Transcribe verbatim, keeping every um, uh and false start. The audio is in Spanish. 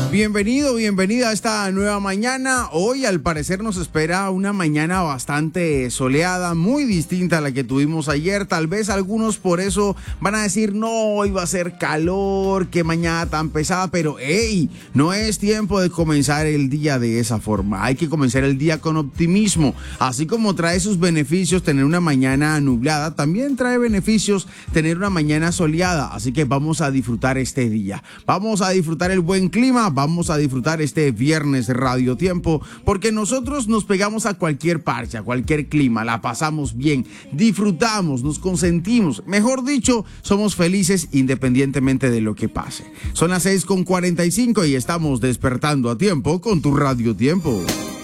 Bienvenido, bienvenida a esta nueva mañana. Hoy al parecer nos espera una mañana bastante soleada, muy distinta a la que tuvimos ayer. Tal vez algunos por eso van a decir, no, hoy va a ser calor, qué mañana tan pesada. Pero hey, no es tiempo de comenzar el día de esa forma. Hay que comenzar el día con optimismo. Así como trae sus beneficios tener una mañana nublada, también trae beneficios tener una mañana soleada. Así que vamos a disfrutar este día. Vamos a disfrutar el buen clima. Vamos a disfrutar este viernes Radio Tiempo, porque nosotros nos pegamos a cualquier parche, a cualquier clima, la pasamos bien, disfrutamos, nos consentimos, mejor dicho, somos felices independientemente de lo que pase. Son las seis con cuarenta y cinco y estamos despertando a tiempo con tu Radio Tiempo.